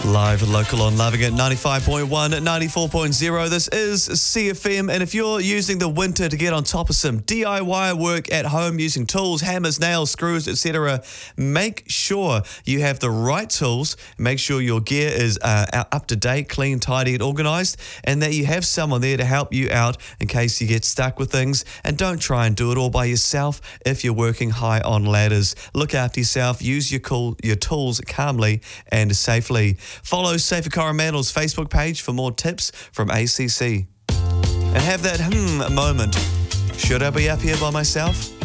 Live and local on Loving It 95.1, 94.0. This is CFM, and if you're using the winter to get on top of some DIY work at home using tools, hammers, nails, screws, etc., make sure you have the right tools. Make sure your gear is up to date, clean, tidy, and organised, and that you have someone there to help you out in case you get stuck with things. And don't try and do it all by yourself if you're working high on ladders. Look after yourself. Use your tools calmly and safely. Follow Safer Coromandel's Facebook page for more tips from ACC. And have that moment. Should I be up here by myself?